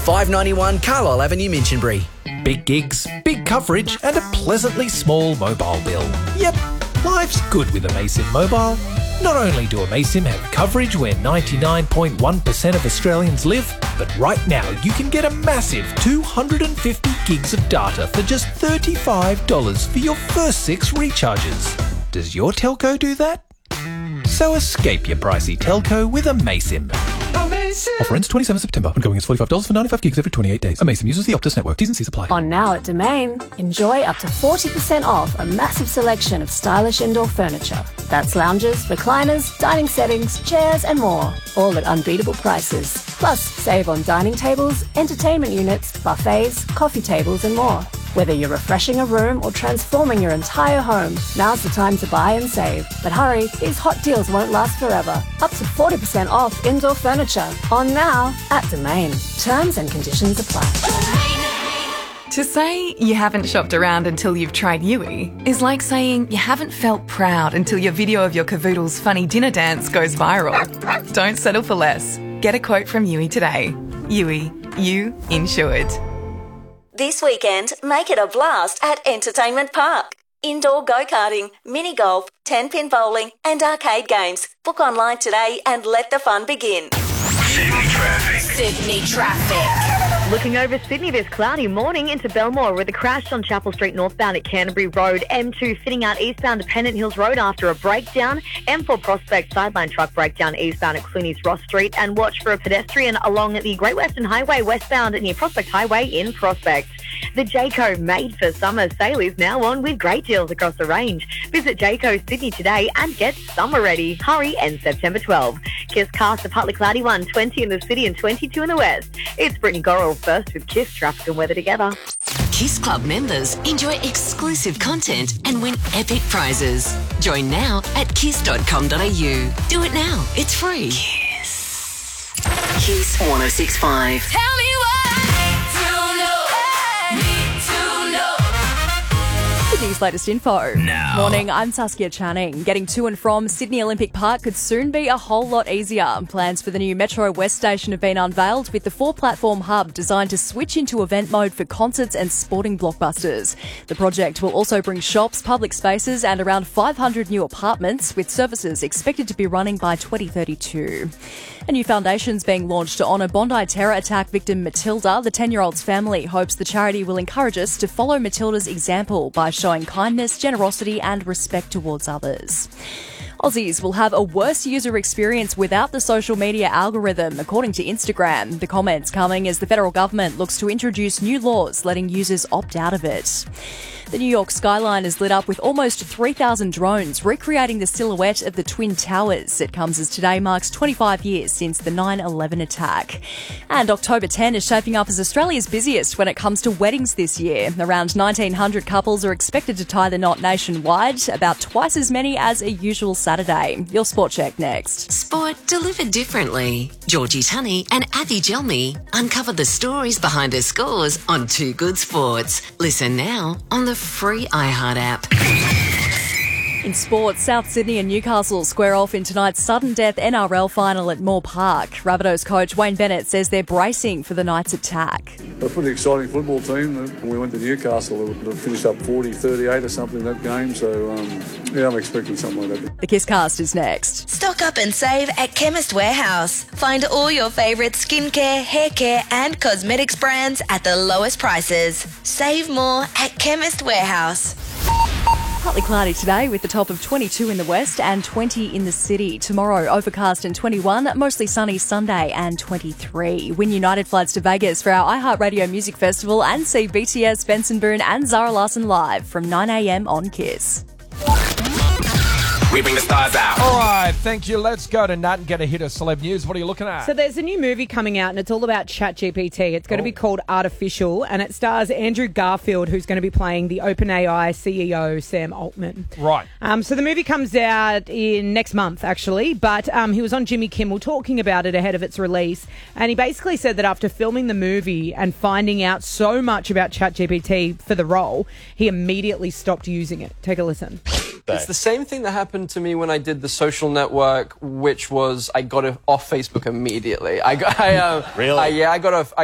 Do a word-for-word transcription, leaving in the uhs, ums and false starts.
five ninety-one Carlisle Avenue, Minchinbury. Big gigs, big coverage and a pleasantly small mobile bill. Yep, life's good with Amaysim Mobile. Not only do Amaysim have coverage where ninety-nine point one percent of Australians live, but right now you can get a massive two hundred fifty gigs of data for just thirty-five dollars for your first six recharges. Does your telco do that? So escape your pricey telco with Amaysim. Offer ends twenty-seventh of September. Ongoing is forty-five dollars for ninety-five gigs every twenty-eight days. Amaysim uses the Optus network. T's and C's apply. On Now at Domain, enjoy up to forty percent off a massive selection of stylish indoor furniture. That's lounges, recliners, dining settings, chairs and more. All at unbeatable prices. Plus, save on dining tables, entertainment units, buffets, coffee tables and more. Whether you're refreshing a room or transforming your entire home, now's the time to buy and save. But hurry, these hot deals won't last forever. Up to forty percent off indoor furniture. On Now at Domain. Terms and conditions apply. To say you haven't shopped around until you've tried Yui is like saying you haven't felt proud until your video of your cavoodle's funny dinner dance goes viral. Don't settle for less. Get a quote from Yui today. Yui, you insured. This weekend, make it a blast at Entertainment Park. Indoor go-karting, mini-golf, ten-pin bowling and arcade games. Book online today and let the fun begin. Sydney traffic. Sydney traffic. Looking over Sydney this cloudy morning into Belmore with a crash on Chapel Street northbound at Canterbury Road. M two fitting out eastbound to Pennant Hills Road after a breakdown. M four Prospect sideline truck breakdown eastbound at Cluny's Ross Street. And watch for a pedestrian along the Great Western Highway westbound near Prospect Highway in Prospect. The Jayco Made for Summer sale is now on with great deals across the range. Visit Jayco Sydney today and get summer ready. Hurry, ends September twelfth. Kiss cast of partly cloudy one, twenty in the city and twenty-two in the west. It's Brittany Gorrell first with Kiss traffic and weather together. Kiss Club members enjoy exclusive content and win epic prizes. Join now at kiss dot com dot a u. Do it now. It's free. Kiss. Kiss one oh six point five. Tell me Sydney's latest info. Now. Morning, I'm Saskia Channing. Getting to and from Sydney Olympic Park could soon be a whole lot easier. Plans for the new Metro West station have been unveiled with the four-platform hub designed to switch into event mode for concerts and sporting blockbusters. The project will also bring shops, public spaces and around five hundred new apartments, with services expected to be running by twenty thirty-two. A new foundation's being launched to honour Bondi terror attack victim Matilda. The ten-year-old's family hopes the charity will encourage us to follow Matilda's example by showing kindness, generosity and respect towards others. Aussies will have a worse user experience without the social media algorithm, according to Instagram. The comments coming as the federal government looks to introduce new laws letting users opt out of it. The New York skyline is lit up with almost three thousand drones recreating the silhouette of the Twin Towers. It comes as today marks twenty-five years since the nine eleven attack. And October tenth is shaping up as Australia's busiest when it comes to weddings this year. Around nineteen hundred couples are expected to tie the knot nationwide, about twice as many as a usual Saturday. Your Sport Check next. Sport delivered differently. Georgie Tunney and Avi Gelmi uncover the stories behind their scores on Two Good Sports. Listen now on the free iHeart app. In sports, South Sydney and Newcastle square off in tonight's sudden death N R L final at Moore Park. Rabbitohs coach Wayne Bennett says they're bracing for the Knights' attack. They're a pretty exciting football team. When we went to Newcastle, they finished up forty thirty-eight or something in that game. So, um, yeah, I'm expecting something like that. The Kisscast is next. Stock up and save at Chemist Warehouse. Find all your favourite skincare, hair care and cosmetics brands at the lowest prices. Save more at Chemist Warehouse. Partly cloudy today with the top of twenty-two in the west and twenty in the city. Tomorrow, overcast and twenty-one, mostly sunny Sunday and twenty-three. Win United flights to Vegas for our iHeartRadio Music Festival and see B T S, Benson Boone and Zara Larsson live from nine a.m. on Kiss. We bring the stars out. All right, thank you. Let's go to Nat and get a hit of celeb news. What are you looking at? So there's a new movie coming out and it's all about ChatGPT. It's going oh. to be called Artificial and it stars Andrew Garfield, who's going to be playing the OpenAI C E O, Sam Altman. Right. Um, so the movie comes out in next month, actually, but um, he was on Jimmy Kimmel talking about it ahead of its release, and he basically said that after filming the movie and finding out so much about ChatGPT for the role, he immediately stopped using it. Take a listen. It's the same thing that happened to me when I did The Social Network, which was I got it off Facebook immediately. I got, I, uh, really? I, yeah, I got a.